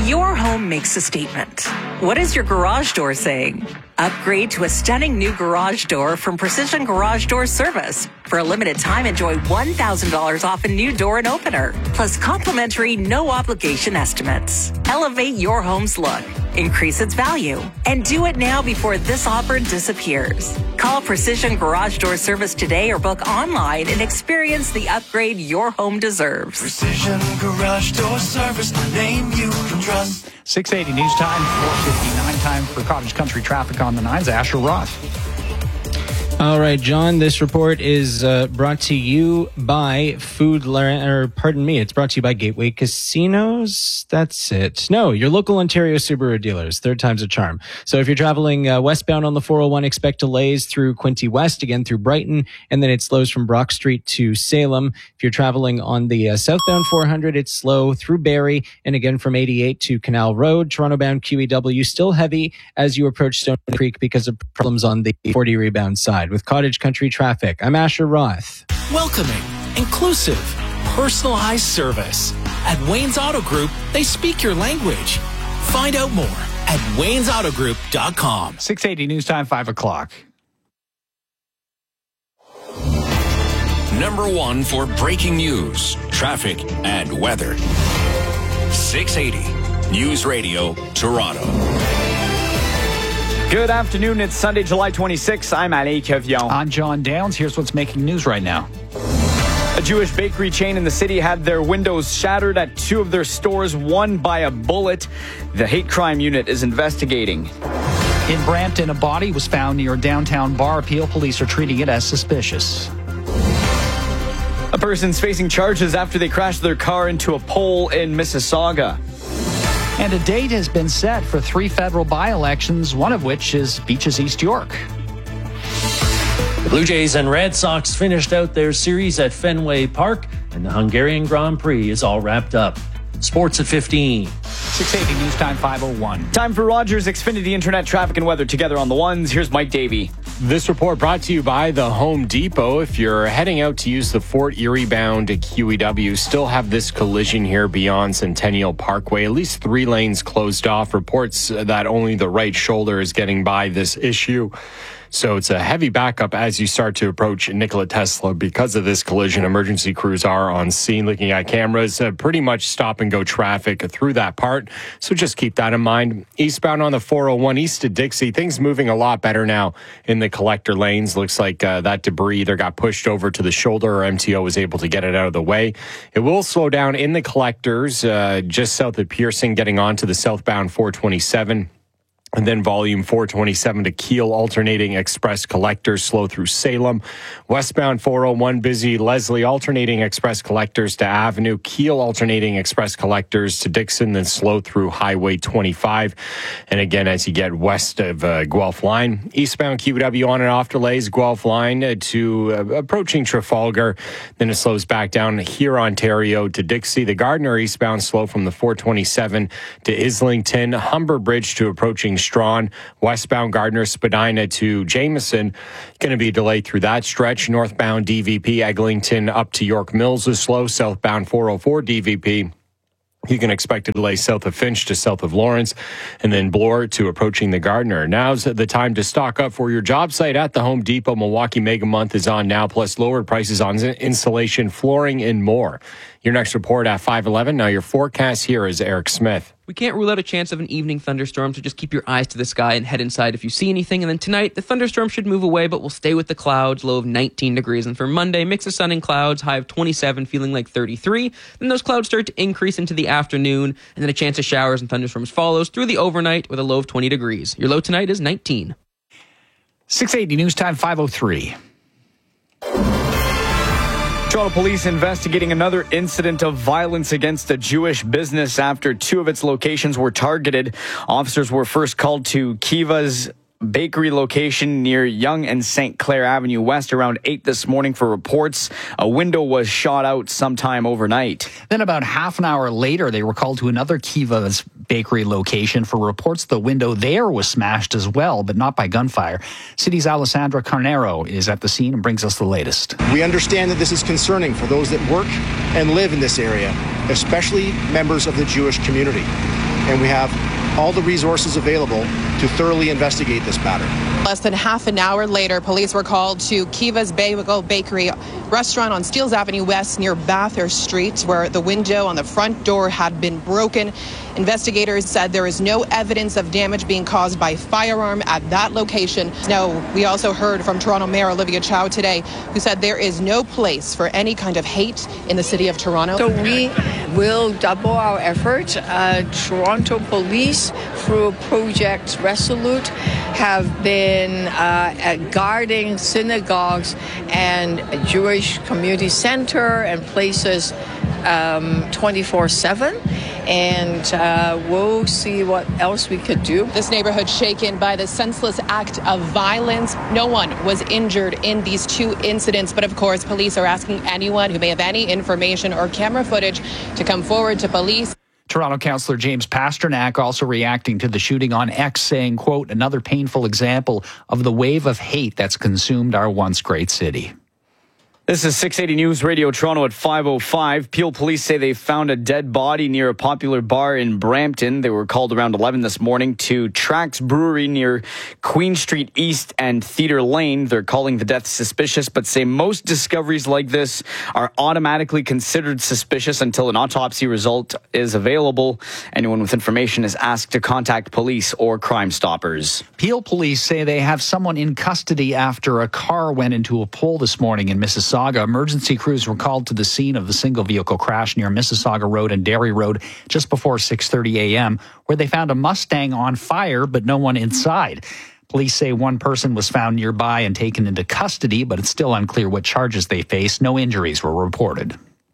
Your home makes a statement. What is your garage door saying? Upgrade to a stunning new garage door from Precision Garage Door Service. For a limited time, enjoy $1,000 off a new door and opener, plus complimentary no-obligation estimates. Elevate your home's look, increase its value, and do it now before this offer disappears. Call Precision Garage Door Service today or book online and experience the upgrade your home deserves. Precision Garage Door Service, the name you can trust. 6:80 news time, 4:59 time for Cottage Country traffic on the 9s. Asher Roth. All right, John, this report is brought to you by it's brought to you by Gateway Casinos. That's it. No, your local Ontario Subaru dealers. Third time's a charm. So if you're traveling westbound on the 401, expect delays through Quinte West, again through Brighton, and then it slows from Brock Street to Salem. If you're traveling on the southbound 400, it's slow through Barrie, and again from 88 to Canal Road. Toronto-bound QEW still heavy as you approach Stone Creek because of problems on the 40 rebound side. With Cottage Country traffic, I'm Asher Roth. Welcoming, inclusive, personalized service. At Wayne's Auto Group, they speak your language. Find out more at waynesautogroup.com. 6:80 news time, 5 o'clock. Number one for breaking news, traffic, and weather. 680 News Radio, Toronto. Good afternoon. It's Sunday, July 26th. I'm Ali Kevion. I'm John Downs. Here's what's making news right now. A Jewish bakery chain in the city had their windows shattered at two of their stores, one by a bullet. The hate crime unit is investigating. In Brampton, a body was found near a downtown bar. Peel police are treating it as suspicious. A person's facing charges after they crashed their car into a pole in Mississauga. And a date has been set for 3 federal by-elections, one of which is Beaches East York. The Blue Jays and Red Sox finished out their series at Fenway Park, and the Hungarian Grand Prix is all wrapped up. Sports at 15. 680 news time, 5:01. Time for Rogers Xfinity Internet traffic and weather together on the ones. Here's Mike Davey. This report brought to you by the Home Depot. If you're heading out to use the Fort Erie bound to QEW, still have this collision here beyond Centennial Parkway. At least 3 lanes closed off. Reports that only the right shoulder is getting by this issue. So it's a heavy backup as you start to approach Nikola Tesla because of this collision. Emergency crews are on scene looking at cameras, pretty much stop and go traffic through that part. So just keep that in mind. Eastbound on the 401 east to Dixie, things moving a lot better now in the collector lanes. Looks like that debris either got pushed over to the shoulder or MTO was able to get it out of the way. It will slow down in the collectors just south of Pearson, getting onto the southbound 427. And then volume 427 to Kiel, alternating express collectors slow through Salem. Westbound 401 busy Leslie, alternating express collectors to Avenue. Kiel, alternating express collectors to Dixon, then slow through Highway 25. And again, as you get west of Guelph Line, eastbound QW on and off delays, Guelph Line to approaching Trafalgar. Then it slows back down here, Ontario to Dixie. The Gardner eastbound slow from the 427 to Islington. Humber Bridge to approaching Strawn. Westbound Gardner Spadina to Jameson. Going to be delayed through that stretch. Northbound DVP Eglinton up to York Mills is slow. Southbound 404 DVP. You can expect a delay south of Finch to south of Lawrence, and then Bloor to approaching the Gardner. Now's the time to stock up for your job site at the Home Depot. Milwaukee Mega Month is on now, plus lower prices on insulation, flooring, and more. Your next report at 5:11. Now your forecast here is Eric Smith. We can't rule out a chance of an evening thunderstorm, so just keep your eyes to the sky and head inside if you see anything. And then tonight, the thunderstorm should move away, but we'll stay with the clouds, low of 19 degrees. And for Monday, mix of sun and clouds, high of 27, feeling like 33. Then those clouds start to increase into the afternoon, and then a chance of showers and thunderstorms follows through the overnight with a low of 20 degrees. Your low tonight is 19. 680 news time, 5:03. Toronto police investigating another incident of violence against a Jewish business after 2 of its locations were targeted. Officers were first called to Kiva's bakery location near Yonge and St. Clair Avenue West around 8 this morning for reports a window was shot out sometime overnight. Then about half an hour later, they were called to another Kiva's bakery location for reports the window there was smashed as well, but not by gunfire. City's Alessandra Carnero is at the scene and brings us the latest. We understand that this is concerning for those that work and live in this area, especially members of the Jewish community. and we have all the resources available to thoroughly investigate this matter. Less than half an hour later, police were called to Kiva's Bagel Bakery restaurant on Steeles Avenue West near Bathurst Street, where the window on the front door had been broken. Investigators said there is no evidence of damage being caused by firearm at that location. Now, we also heard from Toronto Mayor Olivia Chow today, who said there is no place for any kind of hate in the city of Toronto. So we will double our efforts. Toronto Police, through Project Resolute, have been guarding synagogues and Jewish community center and places 24/7, and we'll see what else we could do. This neighborhood shaken by the senseless act of violence. No one was injured in these two incidents, but of course, police are asking anyone who may have any information or camera footage to come forward to police. Toronto Councillor James Pasternak also reacting to the shooting on X, saying, quote, another painful example of the wave of hate that's consumed our once great city. This is 680 News Radio Toronto at 5:05. Peel police say they found a dead body near a popular bar in Brampton. They were called around 11 this morning to Trax Brewery near Queen Street East and Theatre Lane. They're calling the death suspicious, but say most discoveries like this are automatically considered suspicious until an autopsy result is available. Anyone with information is asked to contact police or Crime Stoppers. Peel police say they have someone in custody after a car went into a pole this morning in Mississauga. Emergency crews were called to the scene of the single vehicle crash near Mississauga Road and Derry Road just before 6:30 a.m., where they found a Mustang on fire but no one inside. Police say one person was found nearby and taken into custody, but it's still unclear what charges they face. No injuries were reported.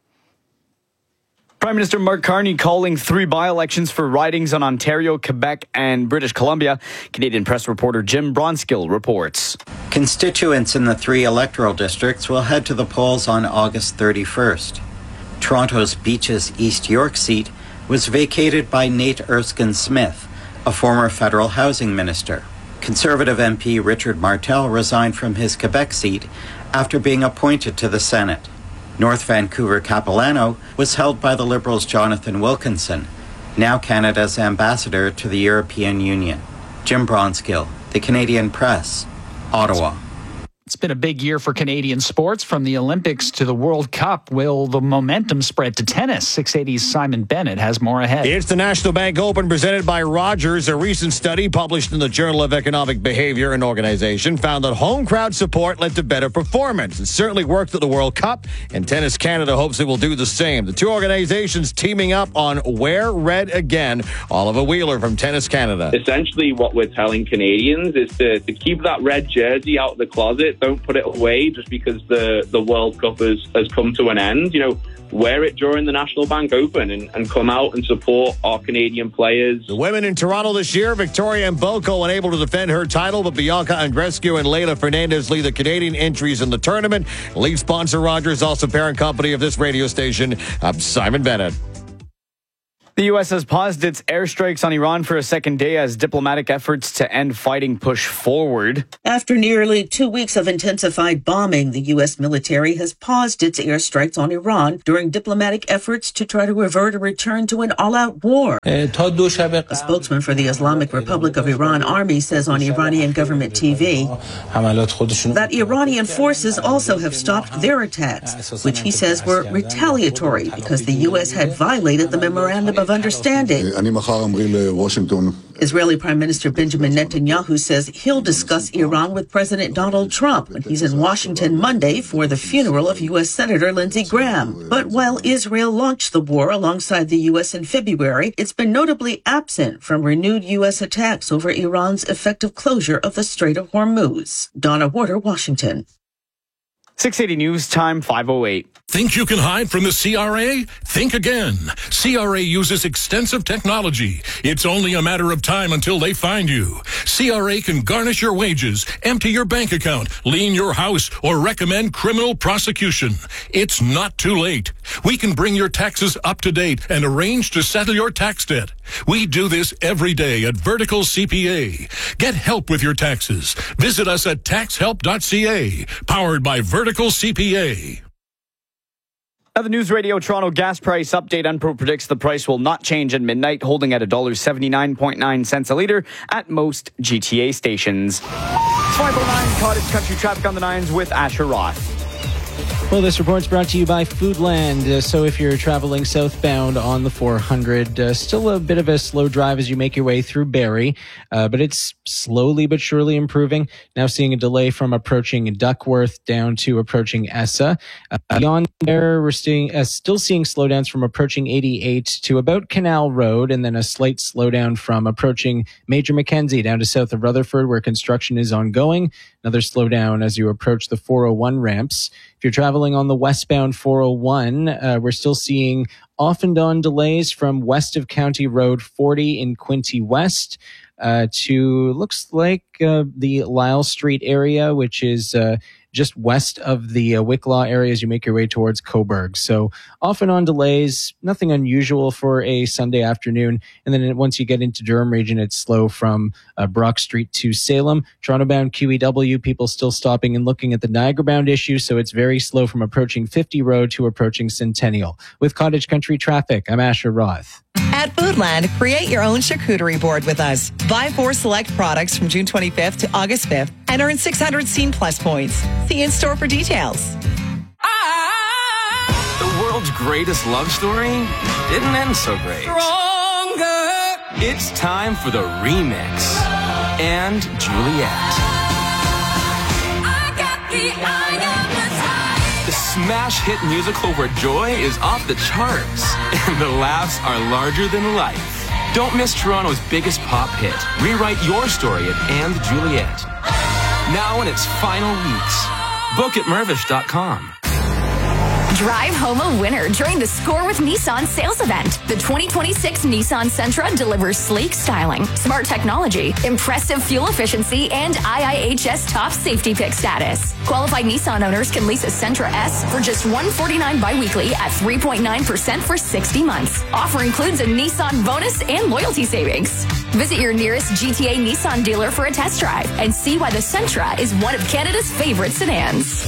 Prime Minister Mark Carney calling 3 by-elections for ridings on Ontario, Quebec, and British Columbia. Canadian Press reporter Jim Bronskill reports. Constituents in the 3 electoral districts will head to the polls on August 31st. Toronto's Beaches East York seat was vacated by Nate Erskine-Smith, a former federal housing minister. Conservative MP Richard Martel resigned from his Quebec seat after being appointed to the Senate. North Vancouver Capilano was held by the Liberals' Jonathan Wilkinson, now Canada's ambassador to the European Union. Jim Bronskill, The Canadian Press, Ottawa. It's been a big year for Canadian sports, from the Olympics to the World Cup. Will the momentum spread to tennis? 680's Simon Bennett has more ahead. It's the National Bank Open presented by Rogers. A recent study published in the Journal of Economic Behavior and Organization found that home crowd support led to better performance. It certainly worked at the World Cup, and Tennis Canada hopes it will do the same. The two organizations teaming up on Wear Red Again. Oliver Wheeler from Tennis Canada. Essentially what we're telling Canadians is to keep that red jersey out of the closet. Don't put it away just because the World Cup has come to an end. You know, wear it during the National Bank Open and come out and support our Canadian players. The women in Toronto this year, Victoria Mboko unable to defend her title, but Bianca Andreescu and Leila Fernandez lead the Canadian entries in the tournament. Lead sponsor Rogers, also parent company of this radio station. I'm Simon Bennett. The U.S. has paused its airstrikes on Iran for a second day as diplomatic efforts to end fighting push forward. After nearly 2 weeks of intensified bombing, the U.S. military has paused its airstrikes on Iran during diplomatic efforts to try to avert a return to an all-out war. A spokesman for the Islamic Republic of Iran Army says on Iranian government TV that Iranian forces also have stopped their attacks, which he says were retaliatory because the U.S. had violated the memorandum of understanding. Israeli Prime Minister Benjamin Netanyahu says he'll discuss Iran with President Donald Trump when he's in Washington Monday for the funeral of U.S. Senator Lindsey Graham. But while Israel launched the war alongside the U.S. in February, it's been notably absent from renewed U.S. attacks over Iran's effective closure of the Strait of Hormuz. Donna Warder, Washington. 680 News Time, 5:08. Think you can hide from the CRA? Think again. CRA uses extensive technology. It's only a matter of time until they find you. CRA can garnish your wages, empty your bank account, lien your house, or recommend criminal prosecution. It's not too late. We can bring your taxes up to date and arrange to settle your tax debt. We do this every day at Vertical CPA. Get help with your taxes. Visit us at taxhelp.ca, powered by Vertical CPA. Now, the News Radio Toronto gas price update. Enpro predicts the price will not change at midnight, holding at $1.79.9 a litre at most GTA stations. It's 5:09 Cottage Country traffic on the 9s with Asher Roth. Well, this report's brought to you by Foodland. So if you're traveling southbound on the 400, still a bit of a slow drive as you make your way through Barrie, but it's slowly but surely improving. Now seeing a delay from approaching Duckworth down to approaching Essa. Beyond there, we're still seeing slowdowns from approaching 88 to about Canal Road, and then a slight slowdown from approaching Major Mackenzie down to south of Rutherford, where construction is ongoing. Another slowdown as you approach the 401 ramps. If you're traveling on the westbound 401, we're still seeing off and on delays from west of County Road 40 in Quinte West to looks like the Lyle Street area, which is just west of the Wicklaw area as you make your way towards Coburg. So off and on delays, nothing unusual for a Sunday afternoon. And then once you get into Durham region, it's slow from Brock Street to Salem. Toronto-bound QEW, people still stopping and looking at the Niagara-bound issue, so it's very slow from approaching 50 Road to approaching Centennial. With Cottage Country traffic, I'm Asher Roth. At Foodland, create your own charcuterie board with us. Buy 4 select products from June 25th to August 5th and earn 600 Scene Plus points. See you in store for details. The world's greatest love story didn't end so great. Stronger. It's time for the remix. And Juliet. I got the eye of the sky. The smash hit musical where joy is off the charts and the laughs are larger than life. Don't miss Toronto's biggest pop hit. Rewrite your story at And Juliet. Now in its final weeks. Book at Mirvish.com. Drive home a winner during the Score with Nissan sales event. The 2026 Nissan Sentra delivers sleek styling, smart technology, impressive fuel efficiency, and IIHS top safety pick status. Qualified Nissan owners can lease a Sentra S for just $149 biweekly at 3.9% for 60 months. Offer includes a Nissan bonus and loyalty savings. Visit your nearest GTA Nissan dealer for a test drive and see why the Sentra is one of Canada's favorite sedans.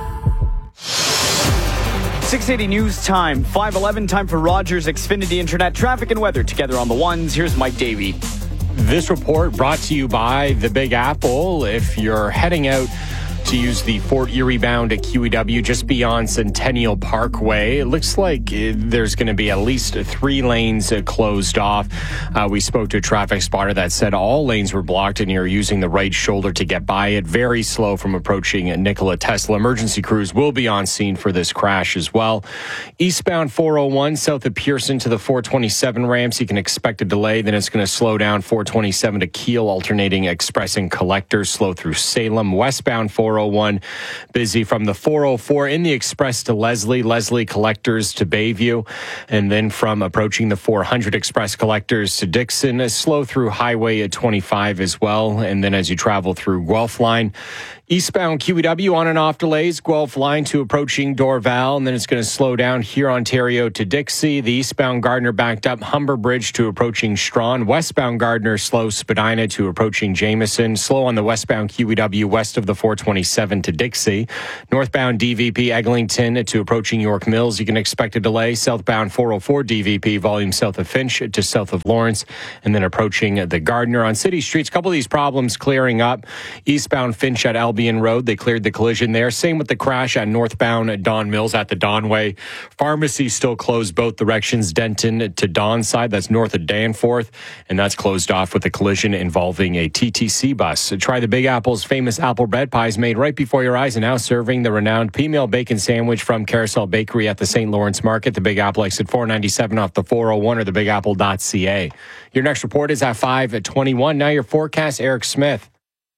6:80 news time, 5:11 time for Rogers Xfinity Internet traffic and weather together on the 1s. Here's Mike Davey. This report brought to you by the Big Apple. If you're heading out to use the Fort Erie bound at QEW just beyond Centennial Parkway, it looks like there's going to be at least 3 lanes closed off. We spoke to a traffic spotter that said all lanes were blocked and you're using the right shoulder to get by it. Very slow from approaching Nikola Tesla. Emergency crews will be on scene for this crash as well. Eastbound 401 south of Pearson to the 427 ramps, you can expect a delay. Then it's going to slow down 427 to Kiel, alternating express and collectors, slow through Salem. Westbound 401 busy from the 404 in the express to Leslie collectors to Bayview, and then from approaching the 400 express collectors to Dixon, slow through Highway at 25 as well. And then as you travel through Guelph Line, eastbound QEW on and off delays, Guelph Line to approaching Dorval, and then it's going to slow down here Ontario to Dixie. The eastbound Gardner backed up Humber Bridge to approaching Strawn. Westbound Gardner slow Spadina to approaching Jameson. Slow on the westbound QEW west of the 427 to Dixie. Northbound DVP Eglinton to approaching York Mills. You can expect a delay. Southbound 404 DVP volume south of Finch to south of Lawrence, and then approaching the Gardner. On city streets, a couple of these problems clearing up. Eastbound Finch at Albion Road, they cleared the collision there. Same with the crash at northbound at Don Mills at the Donway. Pharmacy still closed both directions. Denton to Donside, that's north of Danforth, and that's closed off with a collision involving a TTC bus. So try the Big Apple's famous apple bread pies made right before your eyes, and now serving the renowned P-Meal Bacon Sandwich from Carousel Bakery at the St. Lawrence Market. The Big Apple exit 497 off the 401 or thebigapple.ca. Your next report is at 5:21. Now your forecast, Eric Smith.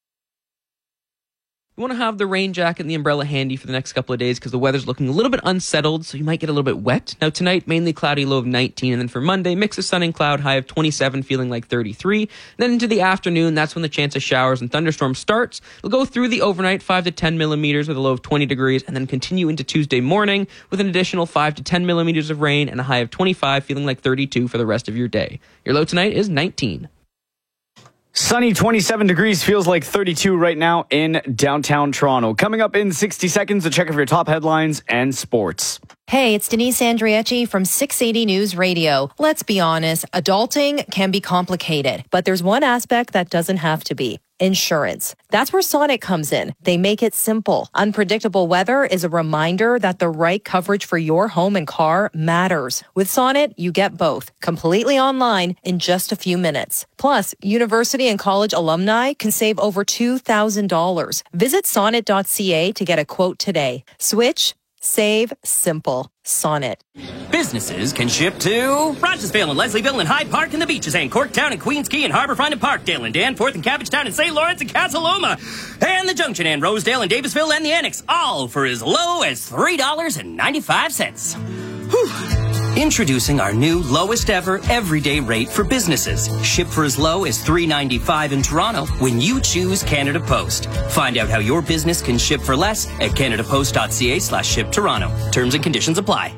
You want to have the rain jacket and the umbrella handy for the next couple of days because the weather's looking a little bit unsettled, so you might get a little bit wet. Now tonight, mainly cloudy, low of 19, and then for Monday, mix of sun and cloud, high of 27, feeling like 33. Then into the afternoon, that's when the chance of showers and thunderstorms starts. It'll go through the overnight, 5 to 10 millimeters with a low of 20 degrees, and then continue into Tuesday morning with an additional 5 to 10 millimeters of rain and a high of 25, feeling like 32 for the rest of your day. Your low tonight is 19. Sunny 27 degrees, feels like 32 right now in downtown Toronto. Coming up in 60 seconds, a check of your top headlines and sports. Hey, it's Denise Andriecci from 680 News Radio. Let's be honest, adulting can be complicated, but there's one aspect that doesn't have to be. Insurance. That's where Sonnet comes in. They make it simple. Unpredictable weather is a reminder that the right coverage for your home and car matters. With Sonnet, you get both, completely online in just a few minutes. Plus, university and college alumni can save over $2,000. Visit sonnet.ca to get a quote today. Switch, save, simple. Sonnet. Businesses can ship to Rogersville and Leslieville and Hyde Park and the Beaches and Corktown and Queens Quay and Harbourfront and Parkdale and Danforth and Cabbagetown and St. Lawrence and Casaloma and the Junction and Rosedale and Davisville and the Annex, all for as low as $3.95. Whew. Introducing our new lowest ever everyday rate for businesses. Ship for as low as $3.95 in Toronto when you choose Canada Post. Find out how your business can ship for less at canadapost.ca/ship-Toronto. Terms and conditions apply.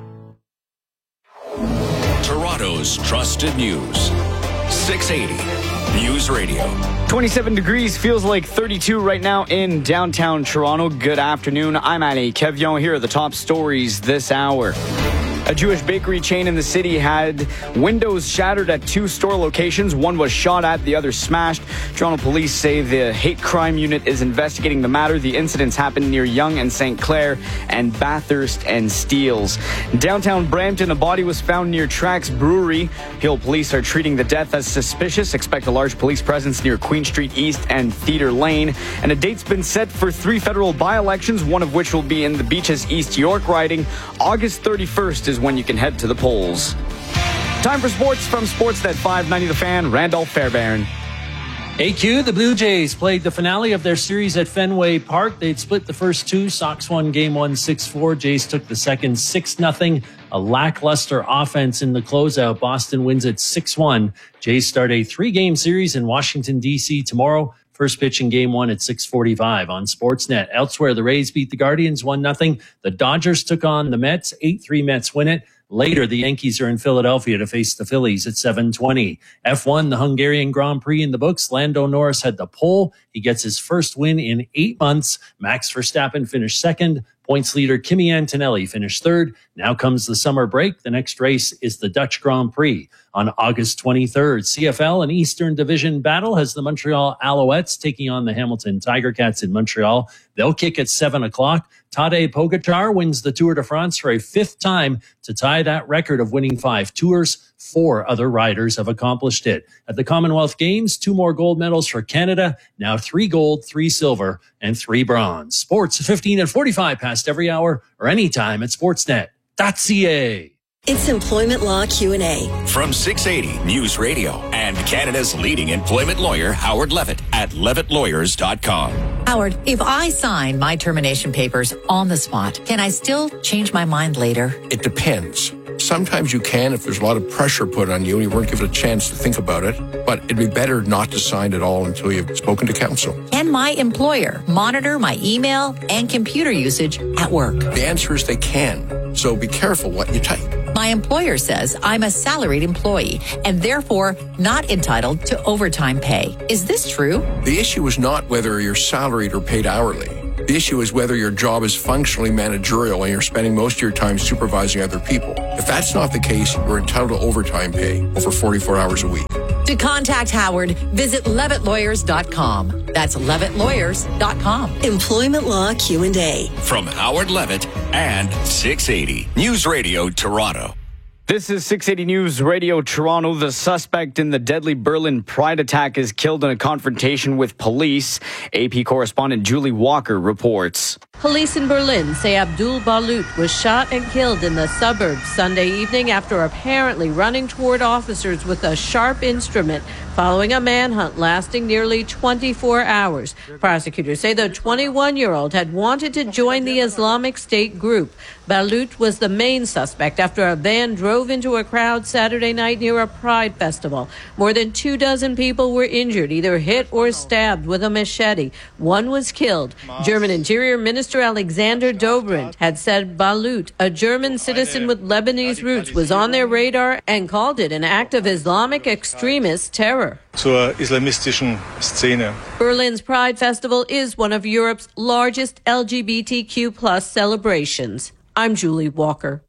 Toronto's trusted news. 680 News Radio. 27 degrees, feels like 32 right now in downtown Toronto. Good afternoon. I'm Ali Kevion. Here are the top stories this hour. A Jewish bakery chain in the city had windows shattered at 2 store locations. One was shot at, the other smashed. Toronto police say the hate crime unit is investigating the matter. The incidents happened near Yonge and St. Clair and Bathurst and Steeles. Downtown Brampton, a body was found near Trax Brewery. Hill police are treating the death as suspicious. Expect a large police presence near Queen Street East and Theatre Lane. And a date's been set for 3 federal by-elections, one of which will be in the Beaches East York riding. August 31st is when you can head to the polls. Time for sports from Sportsnet 590 The Fan, Randolph Fairbairn. AQ, the Blue Jays played the finale of their series at Fenway Park. They'd split the first 2. Sox won game 1 6-4. Jays took the second 6-0. A lackluster offense in the closeout. Boston wins it 6-1. Jays start a 3-game series in Washington, D.C. tomorrow. First pitch in game 1 at 6:45 on Sportsnet. Elsewhere, the Rays beat the Guardians 1-0. The Dodgers took on the Mets. 8-3 Mets win it. Later, the Yankees are in Philadelphia to face the Phillies at 7:20. F1, the Hungarian Grand Prix in the books. Lando Norris had the pole. He gets his first win in 8 months. Max Verstappen finished second. Points leader Kimi Antonelli finished third. Now comes the summer break. The next race is the Dutch Grand Prix on August 23rd. CFL, an Eastern Division battle, has the Montreal Alouettes taking on the Hamilton Tiger Cats in Montreal. They'll kick at 7 o'clock. Tadej Pogacar wins the Tour de France for a 5th time to tie that record of winning 5 tours. 4 other riders have accomplished it. At the Commonwealth Games, 2 more gold medals for Canada. Now 3 gold, 3 silver, and 3 bronze. Sports 15 and 45 past every hour or anytime at sportsnet.ca. It's Employment Law Q&A. From 680 News Radio and Canada's leading employment lawyer, Howard Levitt at levittlawyers.com. Howard, if I sign my termination papers on the spot, can I still change my mind later? It depends. Sometimes you can if there's a lot of pressure put on you and you weren't given a chance to think about it. But it'd be better not to sign at all until you've spoken to counsel. Can my employer monitor my email and computer usage at work? The answer is they can. So be careful what you type. My employer says I'm a salaried employee and therefore not entitled to overtime pay. Is this true? The issue is not whether you're salaried or paid hourly. The issue is whether your job is functionally managerial and you're spending most of your time supervising other people. If that's not the case, you're entitled to overtime pay over 44 hours a week. To contact Howard, visit levittlawyers.com. That's levittlawyers.com. Employment Law Q&A. From Howard Levitt and 680 News Radio Toronto. This is 680 News Radio Toronto. The suspect in the deadly Berlin Pride attack is killed in a confrontation with police. AP correspondent Julie Walker reports. Police in Berlin say Abdul Balut was shot and killed in the suburbs Sunday evening after apparently running toward officers with a sharp instrument following a manhunt lasting nearly 24 hours. Prosecutors say the 21-year-old had wanted to join the Islamic State group. Balut was the main suspect after a van drove drove into a crowd Saturday night near a pride festival. More than 24 people were injured, either hit or stabbed with a machete. One was killed. German Interior Minister Alexander Dobrindt had said Balut, a German citizen with Lebanese roots, was on their radar and called it an act of Islamic extremist terror. Zur islamistischen Szene. Berlin's Pride Festival is one of Europe's largest LGBTQ+ celebrations. I'm Julie Walker.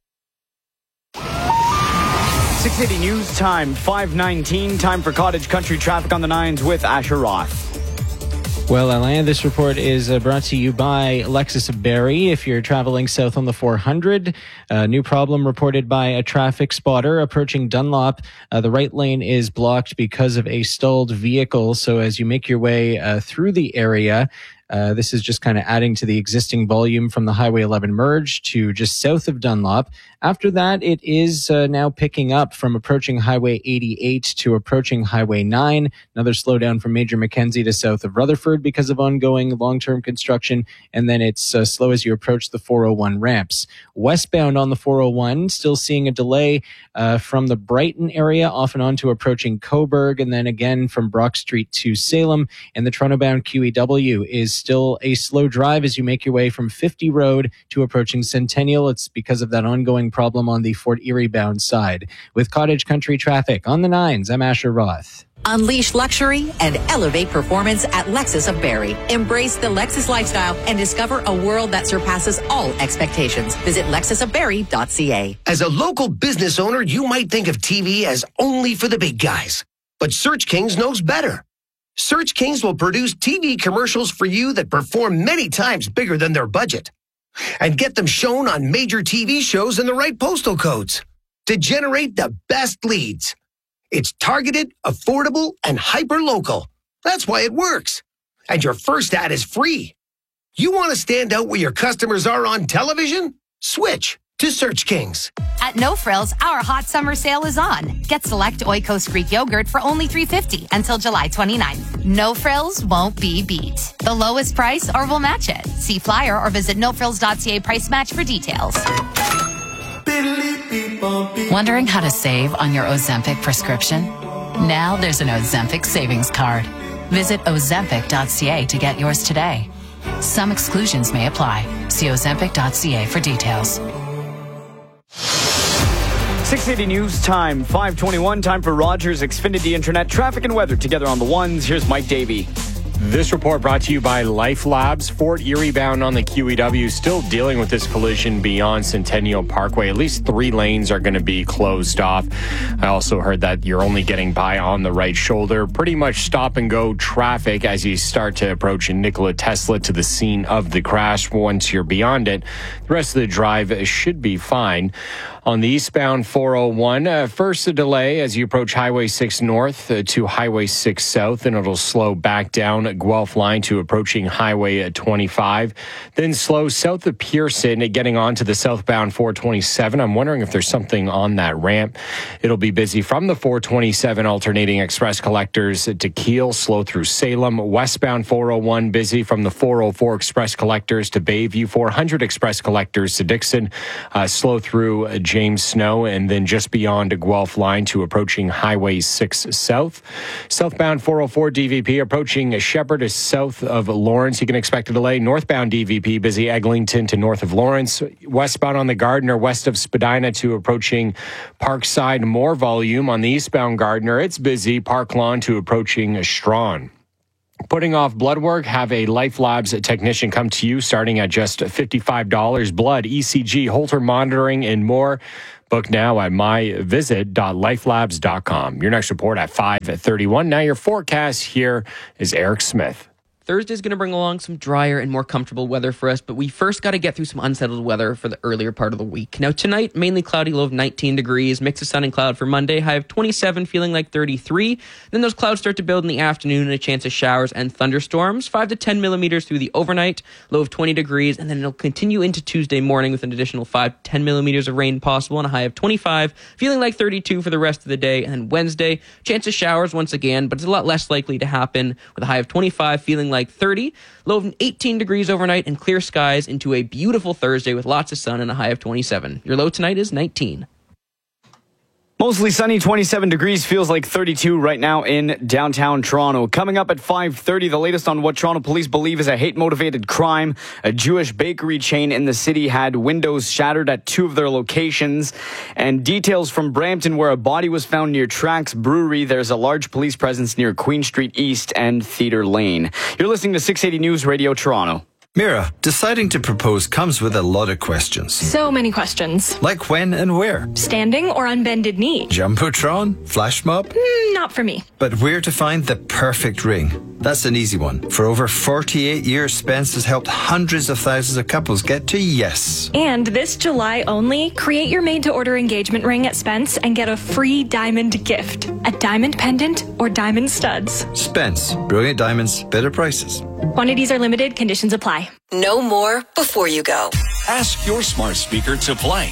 680 News Time, 5:19. Time for Cottage Country traffic on the 9s with Asher Roth. Well, Atlanta, this report is brought to you by Lexus of Barrie. If you're traveling south on the 400, a new problem reported by a traffic spotter approaching Dunlop. The right lane is blocked because of a stalled vehicle. So as you make your way through the area, this is just kind of adding to the existing volume from the Highway 11 merge to just south of Dunlop. After that, it is now picking up from approaching Highway 88 to approaching Highway 9. Another slowdown from Major Mackenzie to south of Rutherford because of ongoing long-term construction. And then it's slow as you approach the 401 ramps. Westbound on the 401, still seeing a delay from the Brighton area off and on to approaching Coburg. And then again from Brock Street to Salem. And the Toronto-bound QEW is still a slow drive as you make your way from 50 Road to approaching Centennial. It's because of that ongoing problem on the Fort Erie bound side. With Cottage Country traffic on the 9s, I'm Asher Roth. Unleash luxury and elevate performance at Lexus of Barrie. Embrace the Lexus lifestyle and discover a world that surpasses all expectations. Visit lexusofbarrie.ca. As a local business owner, you might think of TV as only for the big guys. But Search Kings knows better. Search Kings will produce TV commercials for you that perform many times bigger than their budget. And get them shown on major TV shows in the right postal codes to generate the best leads. It's targeted, affordable, and hyper-local. That's why it works. And your first ad is free. You want to stand out where your customers are on television? Switch to Search Kings. At No Frills, our hot summer sale is on. Get select Oikos Greek yogurt for only $3.50 until July 29th. No Frills won't be beat. The lowest price or we'll match it. See flyer or visit nofrills.ca price match for details. Wondering how to save on your Ozempic prescription? Now there's an Ozempic savings card. Visit ozempic.ca to get yours today. Some exclusions may apply. See ozempic.ca for details. 680 News Time, 5:21. Time for Rogers Xfinity Internet traffic and weather together on the 1s. Here's Mike Davey. This report brought to you by Life Labs. Fort Erie bound on the QEW still dealing with this collision beyond Centennial Parkway. At least 3 lanes are going to be closed off. I also heard that you're only getting by on the right shoulder. Pretty much stop and go traffic as you start to approach Nikola Tesla to the scene of the crash. Once you're beyond it, the rest of the drive should be fine. On the eastbound 401, first a delay as you approach Highway 6 North to Highway 6 South, and it'll slow back down Guelph line to approaching Highway 25. Then slow south of Pearson, getting onto the southbound 427. I'm wondering if there's something on that ramp. It'll be busy from the 427 alternating express collectors to Kiel, slow through Salem. Westbound 401 busy from the 404 express collectors to Bayview. 400 express collectors to Dixon, slow through James Snow, and then just beyond a Guelph line to approaching Highway 6 South. Southbound 404 DVP approaching Shepherd to south of Lawrence. You can expect a delay. Northbound DVP busy Eglinton to north of Lawrence. Westbound on the Gardiner west of Spadina to approaching Parkside. More volume on the eastbound Gardiner. It's busy Park Lawn to approaching Strawn. Putting off blood work, have a Life Labs technician come to you starting at just $55. Blood, ECG, Holter monitoring, and more. Book now at myvisit.lifelabs.com. Your next report at 5:31. Now your forecast. Here is Eric Smith. Thursday's going to bring along some drier and more comfortable weather for us, but we first got to get through some unsettled weather for the earlier part of the week. Now, tonight, mainly cloudy, low of 19 degrees, mix of sun and cloud for Monday, high of 27, feeling like 33. Then those clouds start to build in the afternoon and a chance of showers and thunderstorms, 5 to 10 millimeters through the overnight, low of 20 degrees, and then it'll continue into Tuesday morning with an additional 5 to 10 millimeters of rain possible and a high of 25, feeling like 32 for the rest of the day. And then Wednesday, chance of showers once again, but it's a lot less likely to happen with a high of 25, feeling like 30, low of 18 degrees overnight and clear skies into a beautiful Thursday with lots of sun and a high of 27. Your low tonight is 19. Mostly sunny, 27 degrees, feels like 32 right now in downtown Toronto. Coming up at 5:30, the latest on what Toronto police believe is a hate-motivated crime. A Jewish bakery chain in the city had windows shattered at 2 of their locations. And details from Brampton, where a body was found near Trax Brewery. There's a large police presence near Queen Street East and Theatre Lane. You're listening to 680 News Radio Toronto. Mira, deciding to propose comes with a lot of questions. So many questions. Like when and where? Standing or on bended knee? Jumbotron? Flash mob? Not for me. But where to find the perfect ring? That's an easy one. For over 48 years, Spence has helped hundreds of thousands of couples get to yes. And this July only, create your made-to-order engagement ring at Spence and get a free diamond gift. A diamond pendant or diamond studs. Spence. Brilliant diamonds, better prices. Quantities are limited. Conditions apply. Know more before you go. Ask your smart speaker to play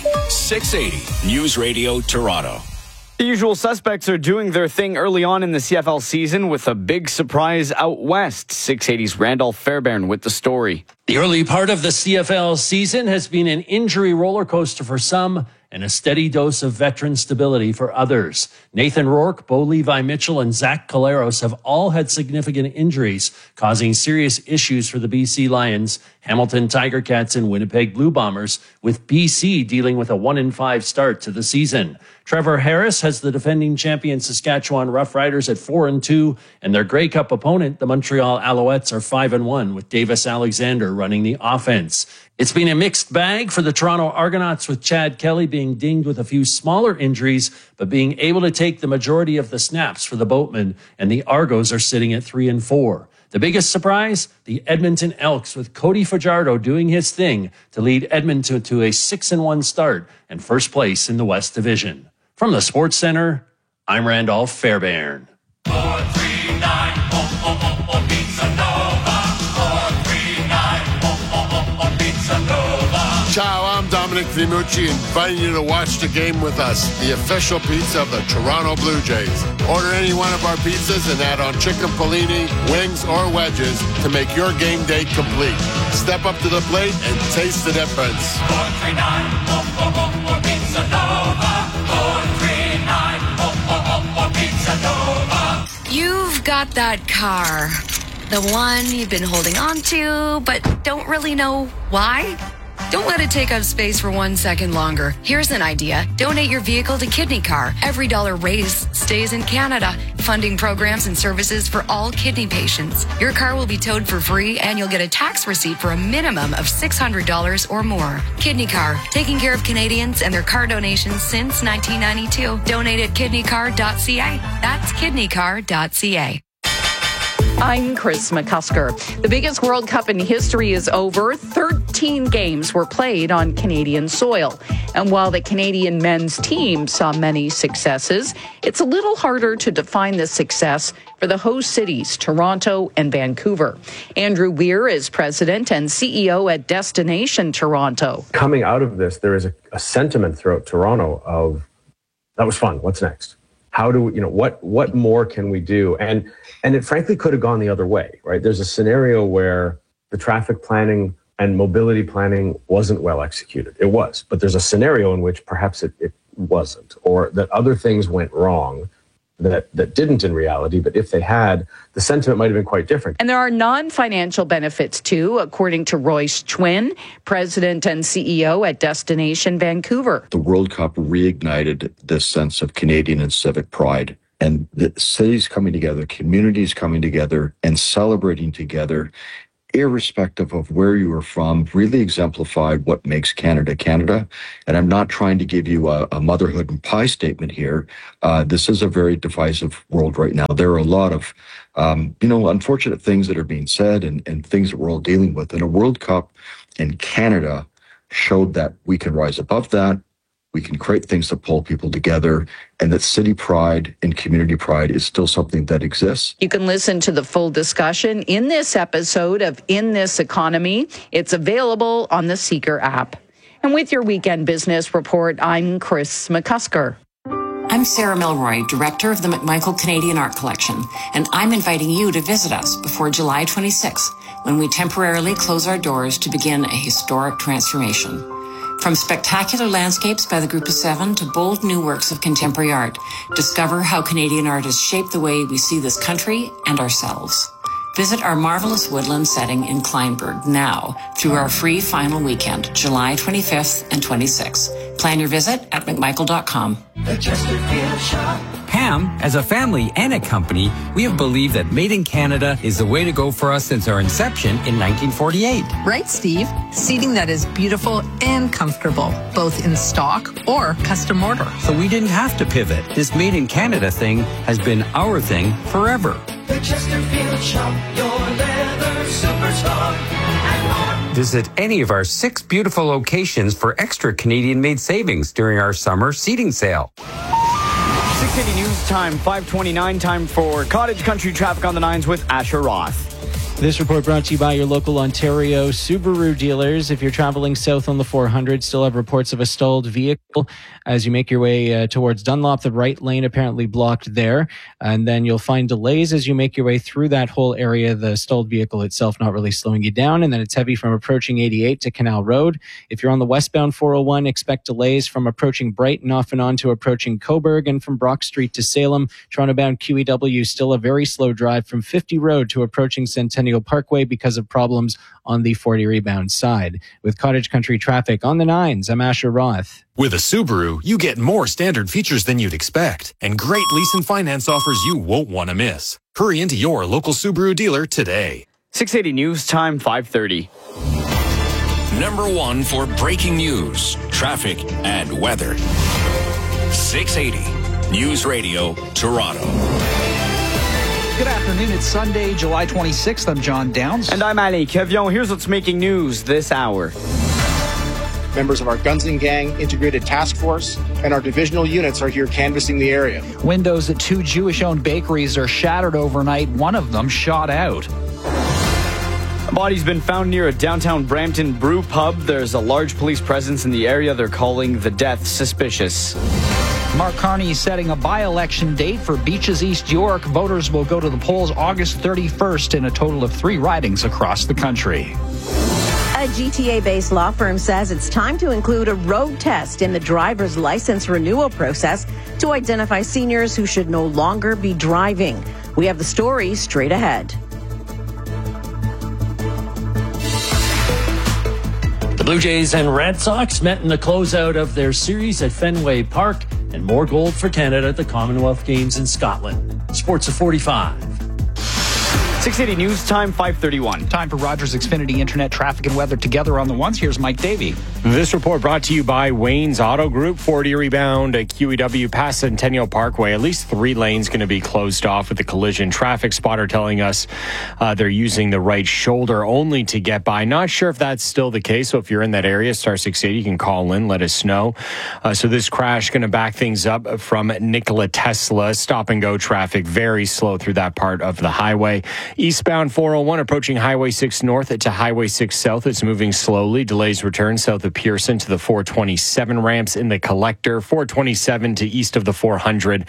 680 News Radio Toronto. The usual suspects are doing their thing early on in the CFL season with a big surprise out west. 680's Randolph Fairbairn with the story. The early part of the CFL season has been an injury roller coaster for some and a steady dose of veteran stability for others. Nathan Rourke, Bo Levi Mitchell, and Zach Collaros have all had significant injuries, causing serious issues for the BC Lions, Hamilton Tiger Cats, and Winnipeg Blue Bombers, with BC dealing with a 1-5 start to the season. Trevor Harris has the defending champion Saskatchewan Roughriders at 4-2, and their Grey Cup opponent, the Montreal Alouettes, are 5-1, with Davis Alexander running the offense. It's been a mixed bag for the Toronto Argonauts, with Chad Kelly being dinged with a few smaller injuries, but being able to take the majority of the snaps for the Boatmen, and the Argos are sitting at 3-4. The biggest surprise, the Edmonton Elks, with Cody Fajardo doing his thing to lead Edmonton to a 6-1 start and first place in the West Division. From the Sports Center, I'm Randolph Fairbairn. 439 Pizza Nova. 439 Pizza Nova. Ciao, I'm Dominic Vimucci, inviting you to watch the game with us, the official pizza of the Toronto Blue Jays. Order any one of our pizzas and add on chicken polini, wings, or wedges to make your game day complete. Step up to the plate and taste the difference. 439 Pizza Nova. 439 Pizza Nova. You've got that car. The one you've been holding on to, but don't really know why? Don't let it take up space for 1 second longer. Here's an idea. Donate your vehicle to Kidney Car. Every dollar raised stays in Canada, funding programs and services for all kidney patients. Your car will be towed for free, and you'll get a tax receipt for a minimum of $600 or more. Kidney Car, taking care of Canadians and their car donations since 1992. Donate at kidneycar.ca. That's kidneycar.ca. I'm Chris McCusker. The biggest World Cup in history is over. 13 games were played on Canadian soil. And while the Canadian men's team saw many successes, it's a little harder to define the success for the host cities, Toronto and Vancouver. Andrew Weir is president and CEO at Destination Toronto. Coming out of this, there is a sentiment throughout Toronto of, that was fun, what's next? How do we, what more can we do? And it frankly could have gone the other way, right? There's a scenario where the traffic planning and mobility planning wasn't well executed. It was, but there's a scenario in which perhaps it wasn't, or that other things went wrong that didn't in reality, but if they had, the sentiment might have been quite different. And there are non-financial benefits too, according to Royce Chwin, president and CEO at Destination Vancouver. The World Cup reignited this sense of Canadian and civic pride, and the cities coming together, communities coming together and celebrating together, irrespective of where you are from, really exemplified what makes Canada Canada. And I'm not trying to give you a motherhood and pie statement here. This is a very divisive world right now. There are a lot of, unfortunate things that are being said and things that we're all dealing with. And a World Cup in Canada showed that we can rise above that. We can create things that pull people together, and that city pride and community pride is still something that exists. You can listen to the full discussion in this episode of In This Economy. It's available on the Seeker app. And with your Weekend Business Report, I'm Chris McCusker. I'm Sarah Milroy, director of the McMichael Canadian Art Collection, and I'm inviting you to visit us before July 26th, when we temporarily close our doors to begin a historic transformation. From spectacular landscapes by the Group of Seven to bold new works of contemporary art, discover how Canadian art has shaped the way we see this country and ourselves. Visit our marvelous woodland setting in Kleinburg now through our free final weekend, July 25th and 26th. Plan your visit at McMichael.com. The Chesterfield Shop. Ham, as a family and a company, we have believed that Made in Canada is the way to go for us since our inception in 1948. Right, Steve? Seating that is beautiful and comfortable, both in stock or custom order. So we didn't have to pivot. This Made in Canada thing has been our thing forever. The Chesterfield Shop, your leather superstar, and more. Visit any of our 6 beautiful locations for extra Canadian-made savings during our summer seating sale. 680 News Time, 5:29, time for Cottage Country Traffic on the 9s with Asher Roth. This report brought to you by your local Ontario Subaru dealers. If you're traveling south on the 400, still have reports of a stalled vehicle as you make your way towards Dunlop. The right lane apparently blocked there. And then you'll find delays as you make your way through that whole area. The stalled vehicle itself not really slowing you down. And then it's heavy from approaching 88 to Canal Road. If you're on the westbound 401, expect delays from approaching Brighton off and on to approaching Coburg, and from Brock Street to Salem. Toronto-bound QEW still a very slow drive from 50 Road to approaching Centennial Parkway because of problems on the 40 rebound side. With Cottage Country Traffic on the 9s, I'm Asher Roth. With a Subaru, you get more standard features than you'd expect and great lease and finance offers you won't want to miss. Hurry into your local Subaru dealer today. 680 News Time, 5:30. Number 1 for breaking news, traffic, and weather. 680 News Radio, Toronto. Good afternoon. It's Sunday, July 26th. I'm John Downs. And I'm Ali Kevion. Here's what's making news this hour. Members of our Guns and Gang Integrated Task Force and our divisional units are here canvassing the area. Windows at 2 Jewish-owned bakeries are shattered overnight. One of them shot out. A body's been found near a downtown Brampton brew pub. There's a large police presence in the area. They're calling the death suspicious. Mark Carney is setting a by-election date for Beaches East York. Voters will go to the polls August 31st in a total of 3 ridings across the country. A GTA-based law firm says it's time to include a road test in the driver's license renewal process to identify seniors who should no longer be driving. We have the story straight ahead. The Blue Jays and Red Sox met in the closeout of their series at Fenway Park, and more gold for Canada at the Commonwealth Games in Scotland. Sports at 45. 680 News Time, 5:31. Time for Rogers Xfinity Internet traffic and weather together on the 1s. Here's Mike Davey. This report brought to you by Wayne's Auto Group. 40 rebound at QEW past Centennial Parkway. At least 3 lanes going to be closed off with the collision. Traffic spotter telling us they're using the right shoulder only to get by. Not sure if that's still the case. So if you're in that area, star 680, you can call in, let us know. So this crash going to back things up from Nikola Tesla. Stop and go traffic very slow through that part of the highway. Eastbound 401 approaching Highway 6 North to Highway 6 South. It's moving slowly. Delays return south of Pearson to the 427 ramps in the collector. 427 to east of the 400.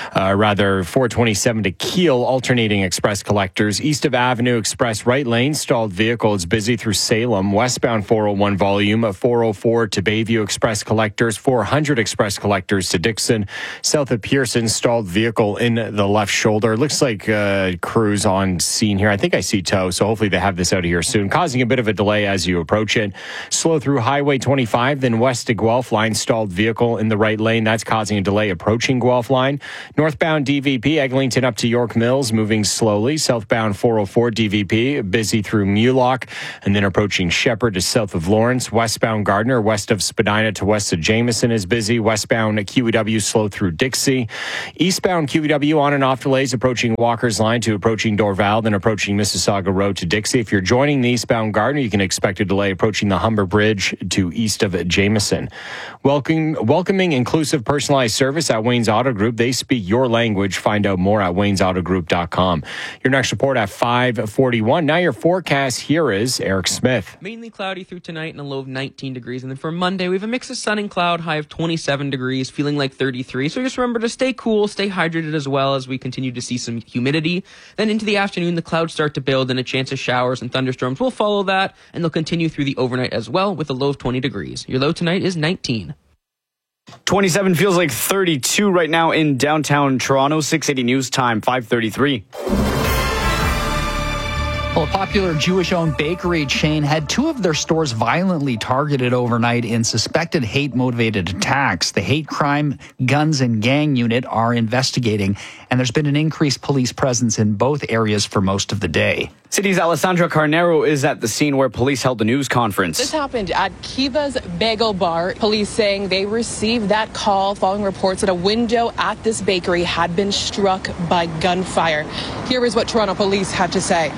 427 to Kiel, alternating express collectors. East of Avenue Express right lane, stalled vehicle. It's busy through Salem. Westbound 401 volume. 404 to Bayview Express collectors. 400 express collectors to Dixon. South of Pearson, stalled vehicle in the left shoulder. Looks like crews on scene here. I think I see tow, so hopefully they have this out of here soon, causing a bit of a delay as you approach it. Slow through Highway 25, then west to Guelph line, stalled vehicle in the right lane. That's causing a delay approaching Guelph line. Northbound DVP, Eglinton up to York Mills, moving slowly. Southbound 404 DVP, busy through Mulock, and then approaching Shepherd to south of Lawrence. Westbound Gardner, west of Spadina to west of Jameson is busy. Westbound QEW, slow through Dixie. Eastbound QEW, on and off delays approaching Walker's line to approaching Dorval, then approaching Mississauga Road to Dixie. If you're joining the eastbound Gardner, you can expect a delay approaching the Humber Bridge to east of Jameson. Welcoming inclusive personalized service at Wayne's Auto Group. They speak your language. Find out more at waynesautogroup.com. Your next report at 5:41. Now your forecast, here is Eric Smith. Mainly cloudy through tonight and a low of 19 degrees. And then for Monday, we have a mix of sun and cloud, high of 27 degrees, feeling like 33. So just remember to stay cool, stay hydrated as well as we continue to see some humidity. Then into the afternoon, the clouds start to build and a chance of showers and thunderstorms will follow that, and they'll continue through the overnight as well with a low of 20. 20 degrees. Your low tonight is 19. 27 feels like 32 right now in downtown Toronto. 680 News Time, 5:33. Well, a popular Jewish-owned bakery chain had two of their stores violently targeted overnight in suspected hate-motivated attacks. The Hate Crime Guns and Gang Unit are investigating, and there's been an increased police presence in both areas for most of the day. City's Alessandra Carnero is at the scene where police held the news conference. This happened at Kiva's Bagel Bar. Police saying they received that call following reports that a window at this bakery had been struck by gunfire. Here is what Toronto police had to say.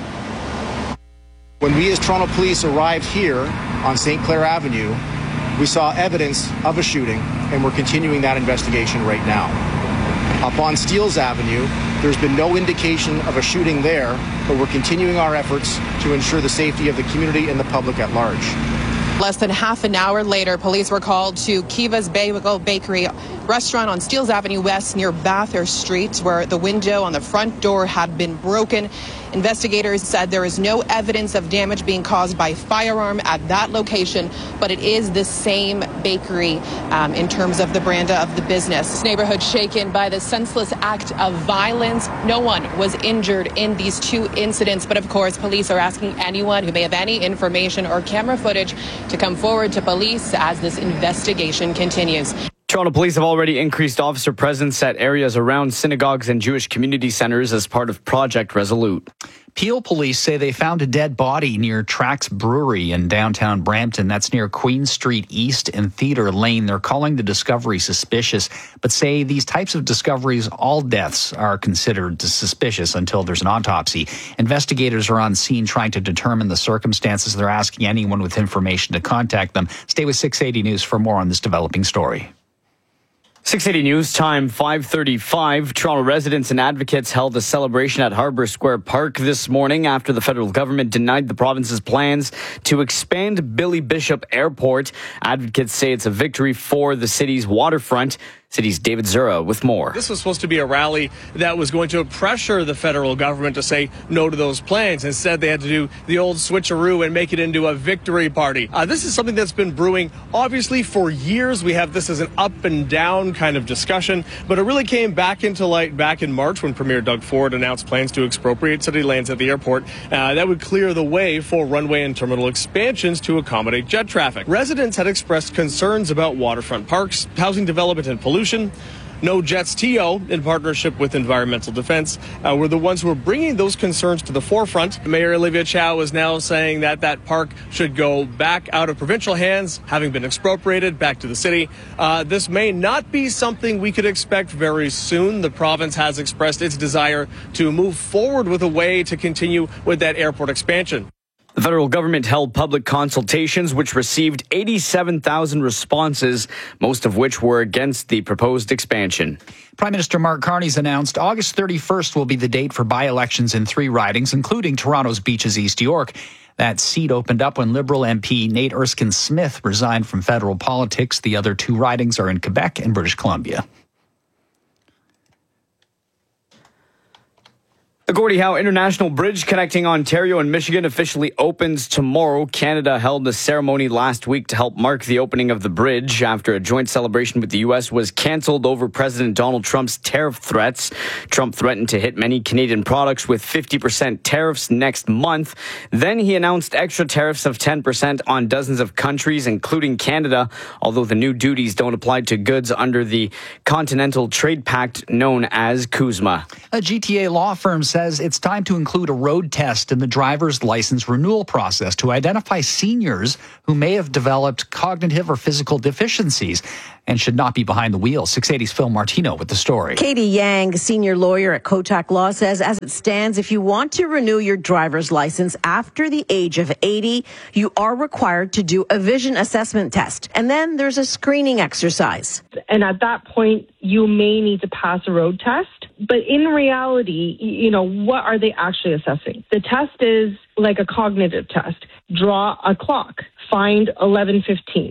When we as Toronto Police arrived here on St. Clair Avenue, we saw evidence of a shooting, and we're continuing that investigation right now. Up on Steeles Avenue, there's been no indication of a shooting there, but we're continuing our efforts to ensure the safety of the community and the public at large. Less than half an hour later, police were called to Kiva's Bagel Bakery restaurant on Steeles Avenue West near Bathurst Street, where the window on the front door had been broken. Investigators said there is no evidence of damage being caused by firearm at that location, but it is the same bakery in terms of the brand of the business. This neighborhood shaken by the senseless act of violence. No one was injured in these two incidents, but of course, police are asking anyone who may have any information or camera footage to come forward to police as this investigation continues. Toronto Police have already increased officer presence at areas around synagogues and Jewish community centres as part of Project Resolute. Peel police say they found a dead body near Trax Brewery in downtown Brampton. That's near Queen Street East and Theatre Lane. They're calling the discovery suspicious, but say these types of discoveries, all deaths are considered suspicious until there's an autopsy. Investigators are on scene trying to determine the circumstances. They're asking anyone with information to contact them. Stay with 680 News for more on this developing story. 680 News Time, 5:35. Toronto residents and advocates held a celebration at Harbour Square Park this morning after the federal government denied the province's plans to expand Billy Bishop Airport. Advocates say it's a victory for the city's waterfront. City's David Zura with more. This was supposed to be a rally that was going to pressure the federal government to say no to those plans. Instead, they had to do the old switcheroo and make it into a victory party. This is something that's been brewing, obviously, for years. We have this as an up and down kind of discussion, but it really came back into light back in March when Premier Doug Ford announced plans to expropriate city lands at the airport. That would clear the way for runway and terminal expansions to accommodate jet traffic. Residents had expressed concerns about waterfront parks, housing development, and pollution. No Jets TO, in partnership with Environmental Defense, were the ones who were bringing those concerns to the forefront. Mayor Olivia Chow is now saying that that park should go back out of provincial hands, having been expropriated back to the city. This may not be something we could expect very soon. The province has expressed its desire to move forward with a way to continue with that airport expansion. The federal government held public consultations, which received 87,000 responses, most of which were against the proposed expansion. Prime Minister Mark Carney's announced August 31st will be the date for by-elections in 3 ridings, including Toronto's Beaches East York. That seat opened up when Liberal MP Nate Erskine-Smith resigned from federal politics. The other 2 ridings are in Quebec and British Columbia. The Gordie Howe International Bridge connecting Ontario and Michigan officially opens tomorrow. Canada held a ceremony last week to help mark the opening of the bridge after a joint celebration with the U.S. was canceled over President Donald Trump's tariff threats. Trump threatened to hit many Canadian products with 50% tariffs next month. Then he announced extra tariffs of 10% on dozens of countries, including Canada, although the new duties don't apply to goods under the Continental Trade Pact known as CUSMA. A GTA law firm says it's time to include a road test in the driver's license renewal process to identify seniors who may have developed cognitive or physical deficiencies and should not be behind the wheel. 680's Phil Martino with the story. Katie Yang, senior lawyer at Kotak Law, says as it stands, if you want to renew your driver's license after the age of 80, you are required to do a vision assessment test. And then there's a screening exercise. And at that point, you may need to pass a road test. But in reality, what are they actually assessing? The test is like a cognitive test. Draw a clock. Find 11:15.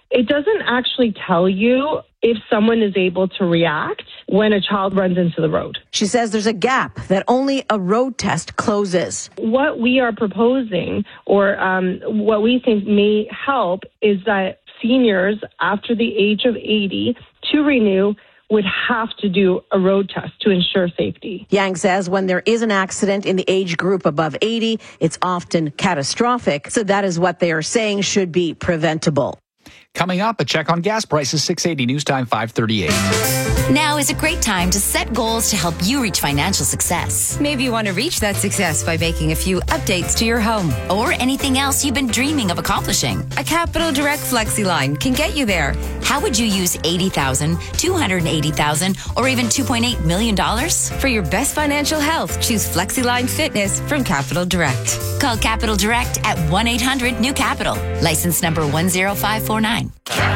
It doesn't actually tell you if someone is able to react when a child runs into the road. She says there's a gap that only a road test closes. What we are proposing, or what we think may help, is that seniors after the age of 80 to renew would have to do a road test to ensure safety. Yang says when there is an accident in the age group above 80, it's often catastrophic. So that is what they are saying should be preventable. Coming up, a check on gas prices, 680 News Time 538. Now is a great time to set goals to help you reach financial success. Maybe you want to reach that success by making a few updates to your home. Or anything else you've been dreaming of accomplishing. A Capital Direct FlexiLine can get you there. How would you use $80,000, $280,000, or even $2.8 million? For your best financial health, choose FlexiLine Fitness from Capital Direct. Call Capital Direct at 1-800-NEW-CAPITAL. License number 10549.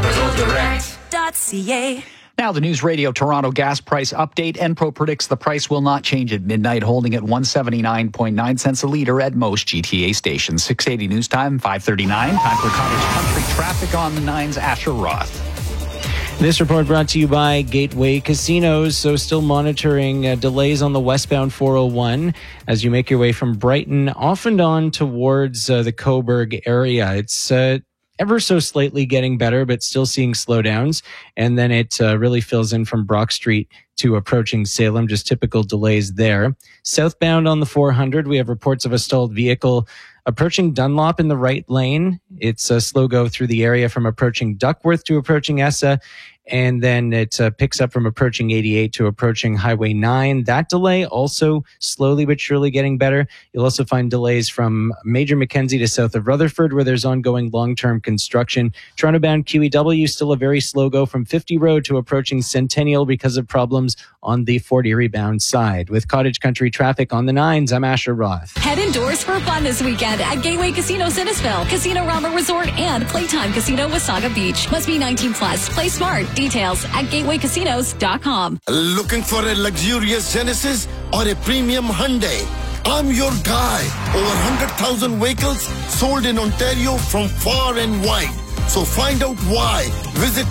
CapitalDirect.ca. Now the News Radio Toronto gas price update. Enpro predicts the price will not change at midnight, holding at 179.9 cents a litre at most GTA stations. 680 News Time, 539. Time for Cottage Country traffic on the 9's. Asher Roth. This report brought to you by Gateway Casinos. So still monitoring delays on the westbound 401 as you make your way from Brighton off and on towards the Cobourg area. It's ever so slightly getting better, but still seeing slowdowns. And then it really fills in from Brock Street to approaching Salem, just typical delays there. Southbound on the 400, we have reports of a stalled vehicle approaching Dunlop in the right lane. It's a slow go through the area from approaching Duckworth to approaching Essa. And then it picks up from approaching 88 to approaching Highway 9. That delay also slowly but surely getting better. You'll also find delays from Major Mackenzie to south of Rutherford, where there's ongoing long-term construction. Toronto-bound QEW, still a very slow go from 50 Road to approaching Centennial because of problems on the Fort Erie bound side. With Cottage Country traffic on the 9's, I'm Asher Roth. Head indoors for fun this weekend at Gateway Casino Innisfil, Casino Rama Resort, and Playtime Casino Wasaga Beach. Must be 19 plus. Play smart. Details at gatewaycasinos.com. Looking for a luxurious Genesis or a premium Hyundai? I'm your guy. Over 100,000 vehicles sold in Ontario from far and wide. So find out why. Visit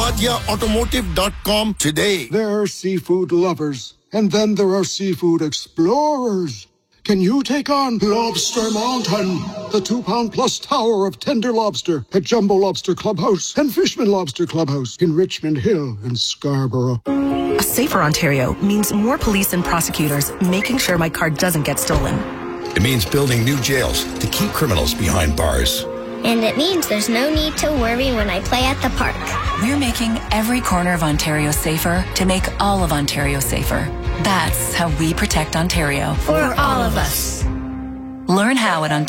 napadiaautomotive.com today. There are seafood lovers, and then there are seafood explorers. Can you take on Lobster Mountain, the 2-pound-plus tower of tender lobster at Jumbo Lobster Clubhouse and Fishman Lobster Clubhouse in Richmond Hill and Scarborough? A safer Ontario means more police and prosecutors making sure my car doesn't get stolen. It means building new jails to keep criminals behind bars. And it means there's no need to worry when I play at the park. We're making every corner of Ontario safer to make all of Ontario safer. That's how we protect Ontario. For all of us. Learn how at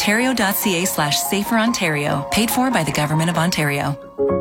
ontario.ca/saferontario. Paid for by the Government of Ontario.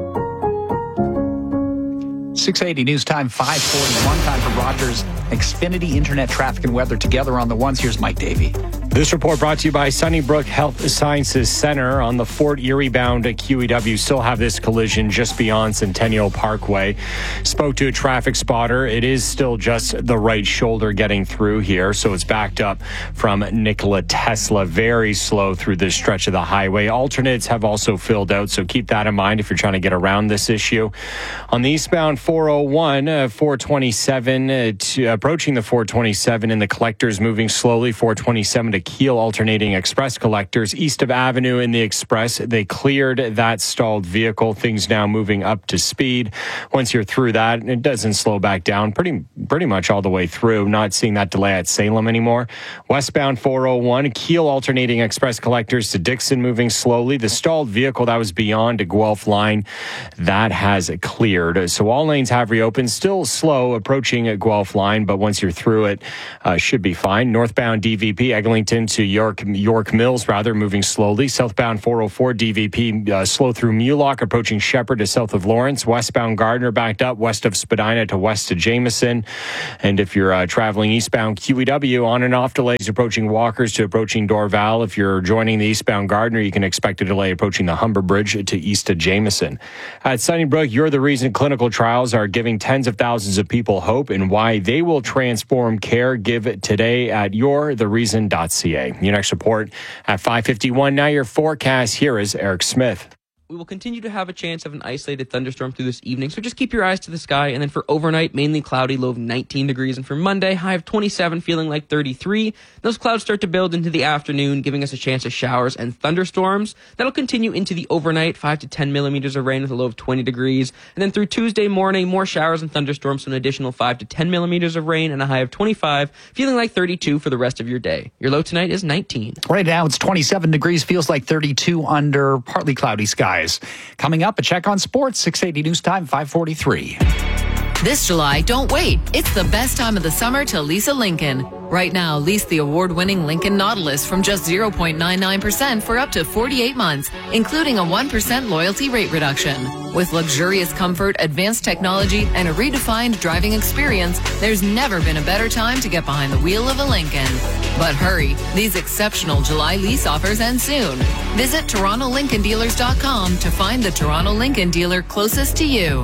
680 News Time, 541. Time for Rogers Xfinity Internet Traffic and Weather together on the ones. Here's Mike Davey. This report brought to you by Sunnybrook Health Sciences Center on the Fort Erie bound at QEW. Still have this collision just beyond Centennial Parkway. Spoke to a traffic spotter. It is still just the right shoulder getting through here, so it's backed up from Nikola Tesla. Very slow through this stretch of the highway. Alternates have also filled out, so keep that in mind if you're trying to get around this issue. On the eastbound 401, 427, approaching the 427 in the collectors, moving slowly, 427 to Keel alternating express collectors. East of Avenue in the express, they cleared that stalled vehicle. Things now moving up to speed. Once you're through that, it doesn't slow back down pretty much all the way through. Not seeing that delay at Salem anymore. Westbound 401, Keel alternating express collectors to Dixon moving slowly. The stalled vehicle that was beyond a Guelph line, that has cleared. So all lanes have reopened. Still slow approaching a Guelph line, but once you're through it, should be fine. Northbound DVP, Eglinton to York Mills, moving slowly. Southbound 404 DVP, slow through Mulock, approaching Shepherd to south of Lawrence. Westbound Gardner backed up west of Spadina to west of Jameson. And if you're traveling eastbound QEW, on and off delays approaching Walkers to approaching Dorval. If you're joining the eastbound Gardner, you can expect a delay approaching the Humber Bridge to east of Jameson. At Sunnybrook, you're the reason clinical trials are giving tens of thousands of people hope and why they will transform care. Give it today at yourthereason.ca. Your next report at 5:51. Now your forecast. Here is Eric Smith. We will continue to have a chance of an isolated thunderstorm through this evening, so just keep your eyes to the sky. And then for overnight, mainly cloudy, low of 19 degrees. And for Monday, high of 27, feeling like 33. Those clouds start to build into the afternoon, giving us a chance of showers and thunderstorms. That'll continue into the overnight, 5 to 10 millimeters of rain with a low of 20 degrees. And then through Tuesday morning, more showers and thunderstorms, so an additional 5 to 10 millimeters of rain and a high of 25, feeling like 32 for the rest of your day. Your low tonight is 19. Right now, it's 27 degrees, feels like 32 under partly cloudy skies. Coming up, a check on sports, 680 News Time, 5:43. This July, don't wait. It's the best time of the summer to lease a Lincoln. Right now, lease the award-winning Lincoln Nautilus from just 0.99% for up to 48 months, including a 1% loyalty rate reduction. With luxurious comfort, advanced technology, and a redefined driving experience, there's never been a better time to get behind the wheel of a Lincoln. But hurry, these exceptional July lease offers end soon. Visit TorontoLincolnDealers.com to find the Toronto Lincoln dealer closest to you.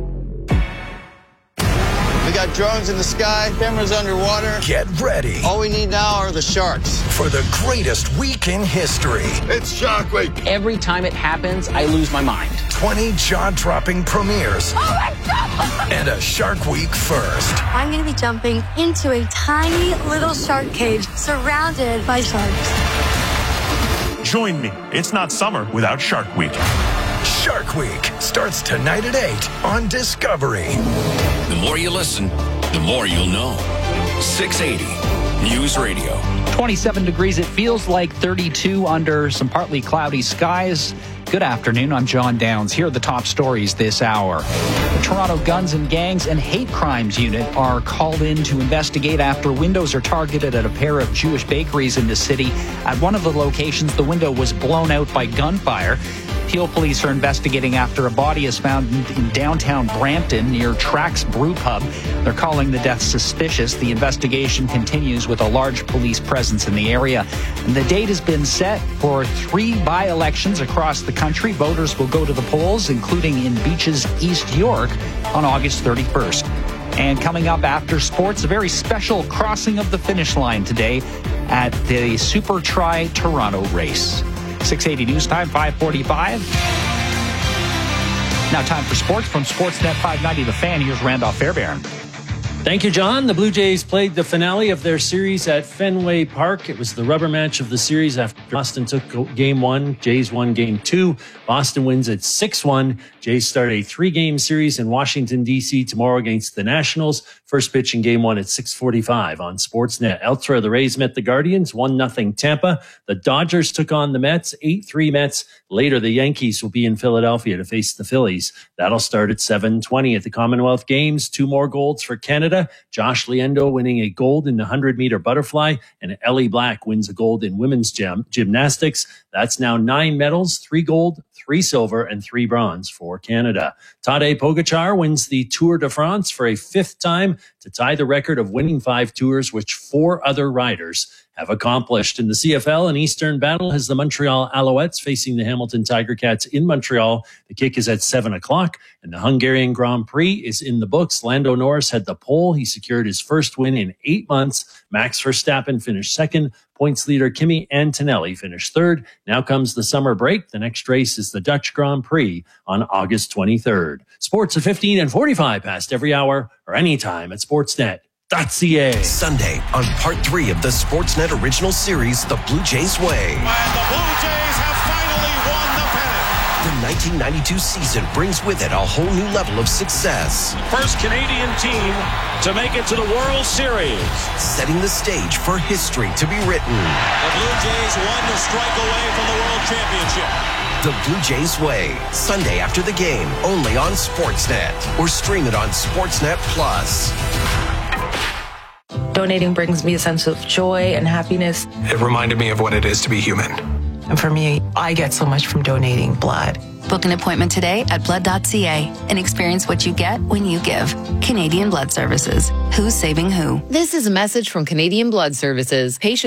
We got drones in the sky, cameras underwater. Get ready. All we need now are the sharks. For the greatest week in history. It's Shark Week. Every time it happens, I lose my mind. 20 jaw-dropping premieres. Oh my God! And a Shark Week first. I'm going to be jumping into a tiny little shark cage surrounded by sharks. Join me. It's not summer without Shark Week. Shark Week starts tonight at 8 on Discovery. The more you listen, the more you'll know. 680 News Radio. 27 degrees. It feels like 32 under some partly cloudy skies. Good afternoon. I'm John Downs. Here are the top stories this hour. The Toronto Guns and Gangs and Hate Crimes Unit are called in to investigate after windows are targeted at a pair of Jewish bakeries in the city. At one of the locations, the window was blown out by gunfire. Peel police are investigating after a body is found in downtown Brampton near Trax Brew Pub. They're calling the death suspicious. The investigation continues with a large police presence in the area. And the date has been set for 3 by-elections across the country. Voters will go to the polls, including in Beach's East York, on August 31st. And coming up after sports, a very special crossing of the finish line today at the Super Tri Toronto race. 680 News Time, 5:45. Now time for sports from Sportsnet 590 The Fan. Here's Randolph Fairbairn. Thank you, John. The Blue Jays played the finale of their series at Fenway Park. It was the rubber match of the series after Boston took Game 1. Jays won Game 2. Boston wins at 6-1. Jays start a 3-game series in Washington, D.C. tomorrow against the Nationals. First pitch in Game 1 at 6:45 on Sportsnet. Elsewhere, the Rays met the Guardians, 1-0 Tampa. The Dodgers took on the Mets, 8-3 Mets. Later, the Yankees will be in Philadelphia to face the Phillies. That'll start at 7:20 at the Commonwealth Games. 2 more golds for Canada. Josh Liendo winning a gold in the 100-meter butterfly, and Ellie Black wins a gold in women's gymnastics. That's now 9 medals, 3 gold, 3 silver, and 3 bronze for Canada. Tadej Pogačar wins the Tour de France for a 5th time to tie the record of winning 5 tours, which 4 other riders have accomplished. In the CFL, an Eastern battle has the Montreal Alouettes facing the Hamilton Tiger Cats in Montreal. The kick is at 7 o'clock, and the Hungarian Grand Prix is in the books. Lando Norris had the pole. He secured his first win in 8 months. Max Verstappen finished second. Points leader Kimi Antonelli finished third. Now comes the summer break. The next race is the Dutch Grand Prix on August 23rd. Sports at 15 and 45 past every hour or anytime at Sportsnet.ca. Sunday on part 3 of the Sportsnet original series, The Blue Jays Way. And the Blue Jays have finally won the pennant. The 1992 season brings with it a whole new level of success. First Canadian team to make it to the World Series. Setting the stage for history to be written. The Blue Jays 1 strike away from the World Championship. The Blue Jays Way, Sunday after the game, only on Sportsnet. Or stream it on Sportsnet Plus. Donating brings me a sense of joy and happiness. It reminded me of what it is to be human. And for me, I get so much from donating blood. Book an appointment today at blood.ca and experience what you get when you give. Canadian Blood Services. Who's saving who? This is a message from Canadian Blood Services. Patients